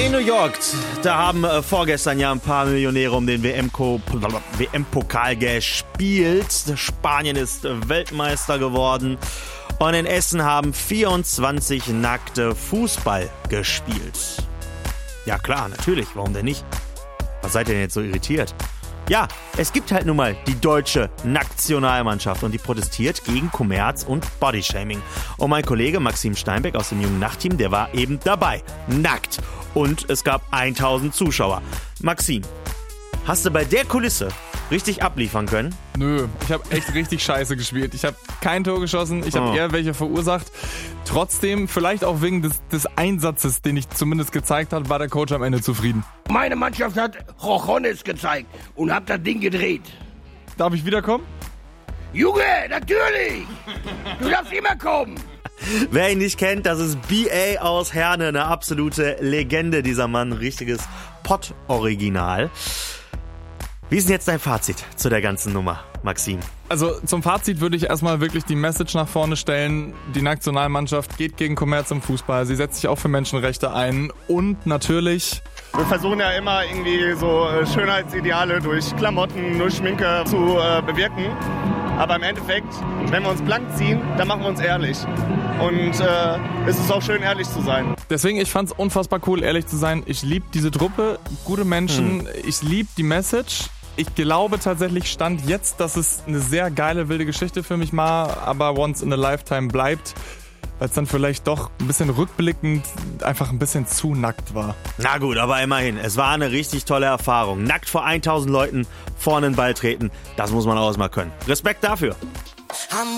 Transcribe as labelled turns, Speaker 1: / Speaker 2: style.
Speaker 1: In New York, da haben vorgestern ja ein paar Millionäre um den WM-Pokal gespielt. Spanien ist Weltmeister geworden. Und in Essen haben 24 Nackte Fußball gespielt. Ja klar, natürlich, warum denn nicht? Was seid ihr denn jetzt so irritiert? Ja, es gibt halt nun mal die deutsche Nationalmannschaft und die protestiert gegen Kommerz und Bodyshaming. Und mein Kollege Maxim Steinbeck aus dem Jungen Nachtteam, der war eben dabei, nackt. Und es gab 1000 Zuschauer. Maxim, hast du bei der Kulisse richtig abliefern können?
Speaker 2: Nö, ich habe echt richtig scheiße gespielt. Ich habe kein Tor geschossen, ich habe eher welche verursacht. Trotzdem, vielleicht auch wegen des Einsatzes, den ich zumindest gezeigt habe, war der Coach am Ende zufrieden.
Speaker 3: Meine Mannschaft hat Rochones gezeigt und hat das Ding gedreht.
Speaker 2: Darf ich wiederkommen?
Speaker 3: Junge, natürlich! Du darfst immer kommen!
Speaker 1: Wer ihn nicht kennt, das ist B.A. aus Herne, eine absolute Legende, dieser Mann, ein richtiges Pott-Original. Wie ist denn jetzt dein Fazit zu der ganzen Nummer, Maxim?
Speaker 2: Also zum Fazit würde ich erstmal wirklich die Message nach vorne stellen. Die Nationalmannschaft geht gegen Kommerz im Fußball. Sie setzt sich auch für Menschenrechte ein. Und natürlich...
Speaker 4: Wir versuchen ja immer irgendwie so Schönheitsideale durch Klamotten, durch Schminke zu bewirken. Aber im Endeffekt, wenn wir uns blank ziehen, dann machen wir uns ehrlich. Und es ist auch schön, ehrlich zu sein.
Speaker 2: Deswegen, ich fand es unfassbar cool, ehrlich zu sein. Ich liebe diese Truppe, gute Menschen. Ich liebe die Message. Ich glaube tatsächlich, Stand jetzt, dass es eine sehr geile, wilde Geschichte für mich war, aber once in a lifetime bleibt, weil es dann vielleicht doch ein bisschen rückblickend einfach ein bisschen zu nackt war.
Speaker 1: Na gut, aber immerhin, es war eine richtig tolle Erfahrung. Nackt vor 1000 Leuten vorne in den Ball treten, das muss man auch mal können. Respekt dafür.